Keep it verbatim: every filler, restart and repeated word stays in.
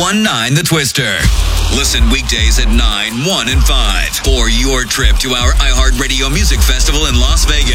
one nine The Twister. Listen weekdays at nine, one, and five for your trip to our iHeartRadio Music Festival in Las Vegas.